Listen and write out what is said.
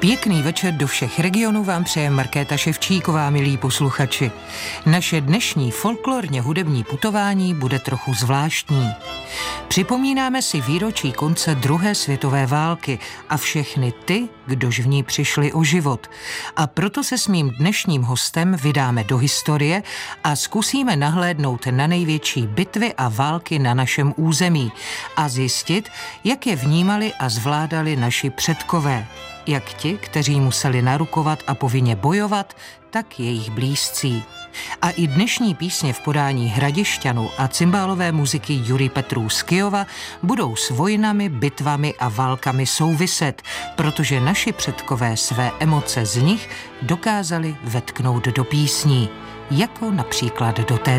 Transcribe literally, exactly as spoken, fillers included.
Pěkný večer do všech regionů vám přeje Markéta Ševčíková, milí posluchači. Naše dnešní folklorně hudební putování bude trochu zvláštní. Připomínáme si výročí konce druhé světové války a všechny ty, kdož v ní přišli o život. A proto se s mým dnešním hostem vydáme do historie a zkusíme nahlédnout na největší bitvy a války na našem území a zjistit, jak je vnímali a zvládali naši předkové. Jak ti, kteří museli narukovat a povinně bojovat, tak jejich blízcí. A i dnešní písně v podání Hradišťanů a cymbálové muziky Jury Petrů z Kyjova budou s vojnami, bitvami a válkami souviset, protože naši předkové své emoce z nich dokázali vetknout do písní, jako například do té